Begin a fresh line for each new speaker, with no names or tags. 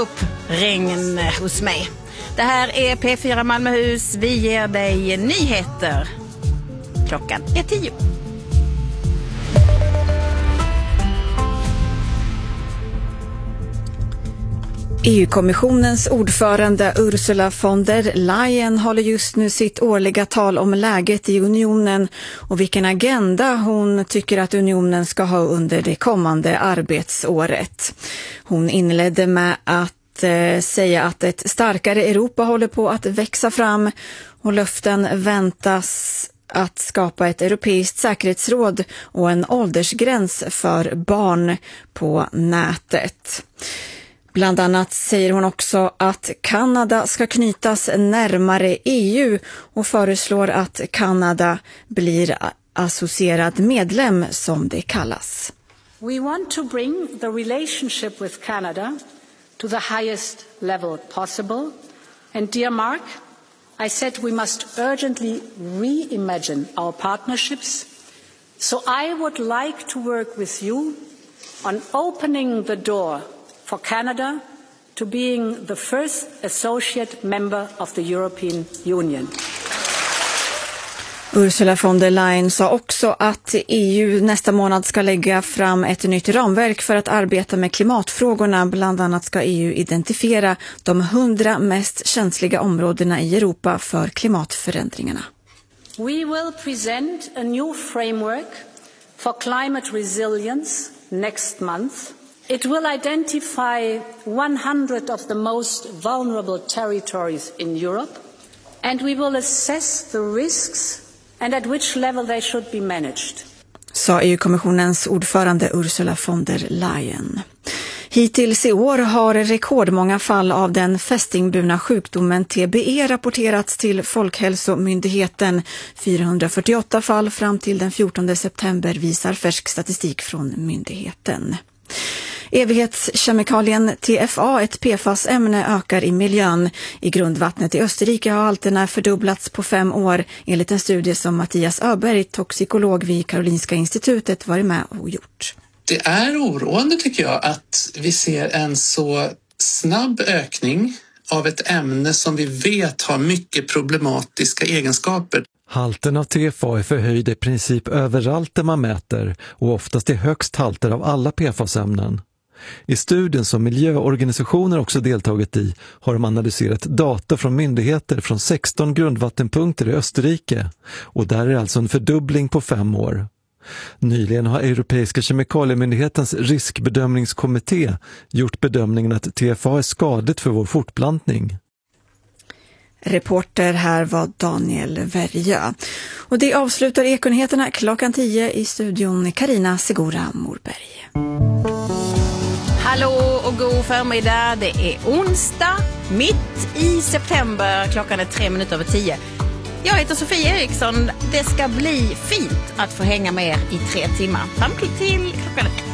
upp regn hos mig. Det här är P4 Malmöhus. Vi ger dig nyheter. Klockan är 10.
EU-kommissionens ordförande Ursula von der Leyen håller just nu sitt årliga tal om läget i unionen och vilken agenda hon tycker att unionen ska ha under det kommande arbetsåret. Hon inledde med att säga att ett starkare Europa håller på att växa fram och löften väntas att skapa ett europeiskt säkerhetsråd och en åldersgräns för barn på nätet. Bland annat säger hon också att Kanada ska knytas närmare EU och föreslår att Kanada blir associerad medlem som det kallas.
We want to bring the relationship with Canada to the highest level possible. And dear Mark, I said we must urgently reimagine our partnerships. So I would like to work with you on opening the door for Canada to being the first associate member of the European Union.
Ursula von der Leyen sa också att EU nästa månad ska lägga fram ett nytt ramverk för att arbeta med klimatfrågorna. Bland annat ska EU identifiera de 100 mest känsliga områdena i Europa för klimatförändringarna.
We will present a new framework for climate resilience next month. It will identify 100 of the most vulnerable territories in Europe, and we will assess the risks and at which level they should be managed.
Sa EU-kommissionens ordförande Ursula von der Leyen. Hittills i år har rekordmånga fall av den fästingburna sjukdomen TBE rapporterats till Folkhälsomyndigheten. 448 fall fram till den 14 september visar färsk statistik från myndigheten. Evighetskemikalien TFA, ett PFAS-ämne, ökar i miljön. I grundvattnet i Österrike har halterna fördubblats på 5 år, enligt en studie som Mattias Öberg, toxikolog vid Karolinska institutet, varit med och gjort.
Det är oroande tycker jag att vi ser en så snabb ökning av ett ämne som vi vet har mycket problematiska egenskaper.
Halten av TFA är förhöjd i princip överallt där man mäter och oftast är högst halter av alla PFAS-ämnen. I studien som miljöorganisationer också deltagit i har de analyserat data från myndigheter från 16 grundvattenpunkter i Österrike och där är alltså en fördubbling på 5 år. Nyligen har Europeiska kemikaliemyndighetens riskbedömningskommitté gjort bedömningen att TFA är skadligt för vår fortplantning.
Reporter här var Daniel Verjö. Och det avslutar Ekonyheterna klockan 10 i studion Carina Segura Morberg.
Hallå och god förmiddag. Det är onsdag, mitt i september. Klockan är 10:03. Jag heter Sofia Eriksson. Det ska bli fint att få hänga med er i 3 timmar. Fram till klockan 1.